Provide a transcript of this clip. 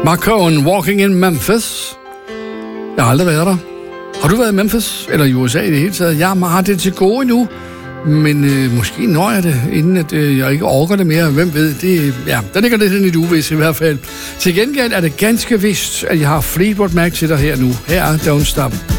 Mark Cohen, Walking in Memphis. Jeg har aldrig været der. Har du været i Memphis? Eller i USA i det hele taget? Jeg har det til gode nu. Men måske når jeg det, inden at jeg ikke orker det mere. Hvem ved? Der ligger lidt i et uvis i hvert fald. Til gengæld er det ganske vist, at jeg har Fleetwood Mac til dig her nu. Her er Don't Stop.